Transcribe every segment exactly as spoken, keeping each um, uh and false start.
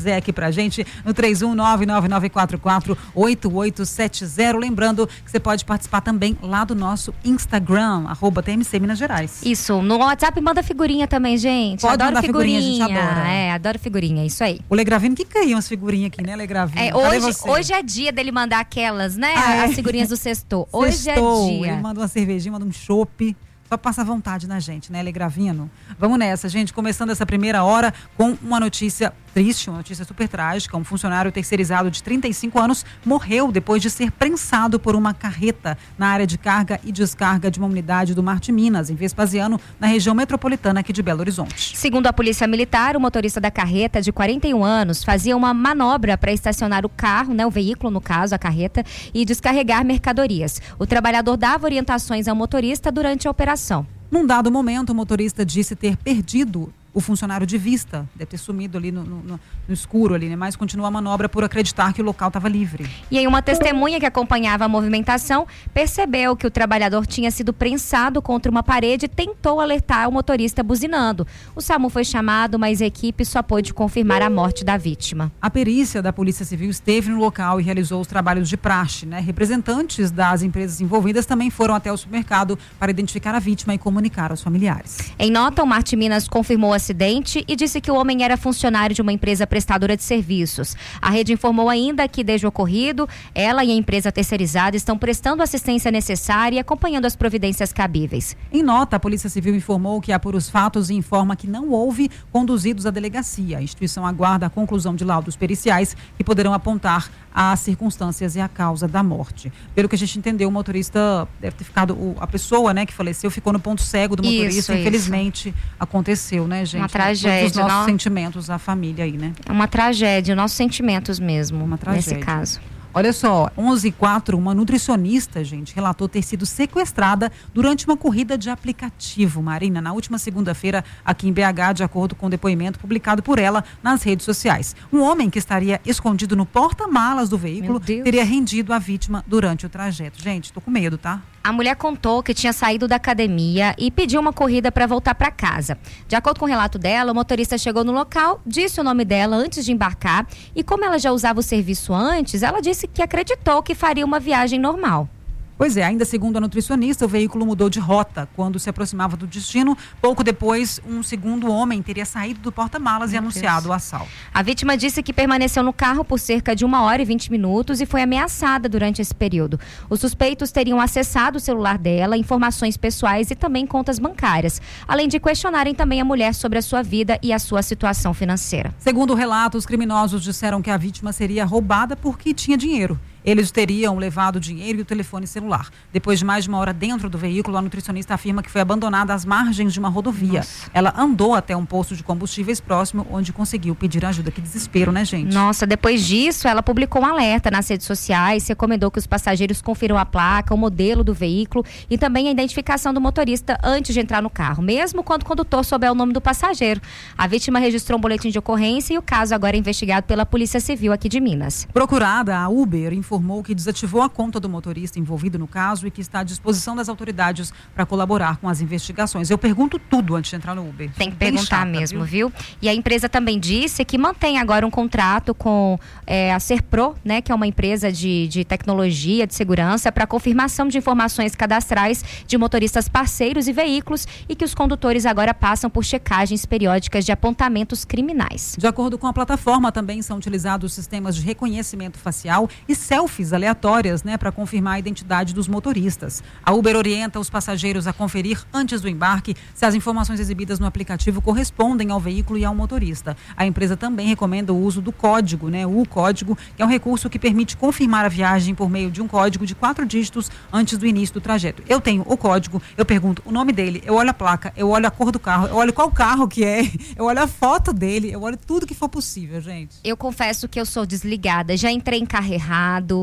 quiser aqui pra gente no três um nove nove nove quatro quatro oito oito sete zero. Lembrando que você pode participar também lá do nosso Instagram, arroba T M C Minas Gerais. Isso, no WhatsApp manda figurinha também, gente. Pode adoro mandar figurinha. figurinha, a gente adora. É, adoro figurinha, isso aí. O Legravino que caiu umas figurinhas aqui, né, Legravino? É, hoje, hoje é dia dele mandar aquelas, né? Ah, é? As figurinhas do sextou. Hoje Sextou. é dia. Ele manda uma cervejinha, manda um chopp. Só passa vontade na gente, né, Legravino? Vamos nessa, gente. Começando essa primeira hora com uma notícia triste, uma notícia super trágica. Um funcionário terceirizado de trinta e cinco anos morreu depois de ser prensado por uma carreta na área de carga e descarga de uma unidade do Mar de Minas, em Vespasiano, na região metropolitana aqui de Belo Horizonte. Segundo a Polícia Militar, o motorista da carreta, de quarenta e um anos, fazia uma manobra para estacionar o carro, né, o veículo, no caso, a carreta, e descarregar mercadorias. O trabalhador dava orientações ao motorista durante a operação. Num dado momento, o motorista disse ter perdido o funcionário de vista, deve ter sumido ali no, no, no escuro ali, né? Mas continua a manobra por acreditar que o local estava livre. E aí uma testemunha que acompanhava a movimentação percebeu que o trabalhador tinha sido prensado contra uma parede e tentou alertar o motorista buzinando. O SAMU foi chamado, mas a equipe só pôde confirmar a morte da vítima. A perícia da Polícia Civil esteve no local e realizou os trabalhos de praxe, né? Representantes das empresas envolvidas também foram até o supermercado para identificar a vítima e comunicar aos familiares. Em nota, o Mar de Minas confirmou a acidente e disse que o homem era funcionário de uma empresa prestadora de serviços. A rede informou ainda que, desde o ocorrido, ela e a empresa terceirizada estão prestando assistência necessária e acompanhando as providências cabíveis. Em nota, a Polícia Civil informou que apura os fatos e informa que não houve conduzidos à delegacia. A instituição aguarda a conclusão de laudos periciais que poderão apontar as circunstâncias e a causa da morte. Pelo que a gente entendeu, o motorista deve ter ficado, a pessoa, né, que faleceu ficou no ponto cego do motorista. Isso, Infelizmente, isso. aconteceu, né, gente? Uma tragédia. Todos os nossos não... sentimentos, a família aí, né? É uma tragédia, nossos sentimentos mesmo, uma tragédia. nesse caso. Olha só, onze e quatro, uma nutricionista, gente, relatou ter sido sequestrada durante uma corrida de aplicativo, Marina, na última segunda-feira aqui em B H, de acordo com o depoimento publicado por ela nas redes sociais. Um homem que estaria escondido no porta-malas do veículo teria rendido a vítima durante o trajeto. Gente, tô com medo, tá? A mulher contou que tinha saído da academia e pediu uma corrida para voltar para casa. De acordo com o relato dela, o motorista chegou no local, disse o nome dela antes de embarcar e, como ela já usava o serviço antes, ela disse que acreditou que faria uma viagem normal. Pois é, ainda segundo a nutricionista, o veículo mudou de rota quando se aproximava do destino. Pouco depois, um segundo homem teria saído do porta-malas e anunciado o assalto. A vítima disse que permaneceu no carro por cerca de uma hora e vinte minutos e foi ameaçada durante esse período. Os suspeitos teriam acessado o celular dela, informações pessoais e também contas bancárias, além de questionarem também a mulher sobre a sua vida e a sua situação financeira. Segundo o relato, os criminosos disseram que a vítima seria roubada porque tinha dinheiro. Eles teriam levado o dinheiro e o telefone celular. Depois de mais de uma hora dentro do veículo, a nutricionista afirma que foi abandonada às margens de uma rodovia. Nossa. Ela andou até um posto de combustíveis próximo, onde conseguiu pedir ajuda. Que desespero, né, gente? Nossa, depois disso, ela publicou um alerta nas redes sociais, recomendou que os passageiros confiram a placa, o modelo do veículo e também a identificação do motorista antes de entrar no carro, mesmo quando o condutor souber o nome do passageiro. A vítima registrou um boletim de ocorrência e o caso agora é investigado pela Polícia Civil aqui de Minas. Procurada, a Uber informou informou que desativou a conta do motorista envolvido no caso e que está à disposição das autoridades para colaborar com as investigações. Eu pergunto tudo antes de entrar no Uber. Tem que perguntar chata, mesmo, viu? viu? E a empresa também disse que mantém agora um contrato com é, a Serpro, né, que é uma empresa de, de tecnologia, de segurança, para confirmação de informações cadastrais de motoristas parceiros e veículos e que os condutores agora passam por checagens periódicas de apontamentos criminais. De acordo com a plataforma, também são utilizados sistemas de reconhecimento facial e selfies aleatórias, né, para confirmar a identidade dos motoristas. A Uber orienta os passageiros a conferir antes do embarque se as informações exibidas no aplicativo correspondem ao veículo e ao motorista. A empresa também recomenda o uso do código, né, o código, que é um recurso que permite confirmar a viagem por meio de um código de quatro dígitos antes do início do trajeto. Eu tenho o código, eu pergunto o nome dele, eu olho a placa, eu olho a cor do carro, eu olho qual carro que é, eu olho a foto dele, eu olho tudo que for possível, gente. Eu confesso que eu sou desligada, já entrei em carro errado,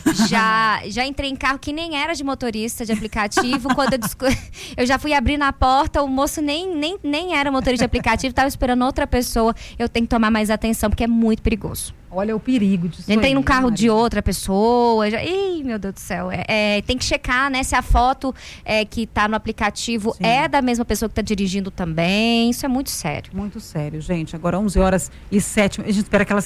já, já entrei em carro que nem era de motorista de aplicativo. Quando eu, desco... eu já fui abrir na porta, o moço nem, nem, nem era motorista de aplicativo, estava esperando outra pessoa. Eu tenho que tomar mais atenção porque é muito perigoso. Olha o perigo disso. Entrei aí, no carro Maria. de outra pessoa. Já... Ih, meu Deus do céu. É, é, tem que checar, né, se a foto é, que está no aplicativo Sim. é da mesma pessoa que está dirigindo também. Isso é muito sério. Muito sério, gente. Agora onze horas e sete. A gente espera que ela